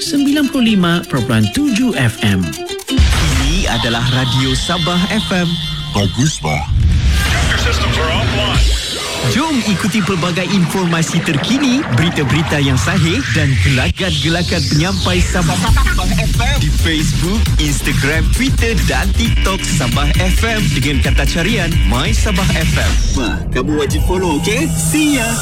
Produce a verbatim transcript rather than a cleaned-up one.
sembilan puluh lima perpuluhan tujuh F M. Ini adalah Radio Sabah F M. Bagus, bah. Jom ikuti pelbagai informasi terkini, berita-berita yang sahih dan gelagat-gelagat penyampai Sabah F M di Facebook, Instagram, Twitter dan TikTok Sabah F M dengan kata carian My Sabah F M. Wah, kamu wajib follow, okey? See ya!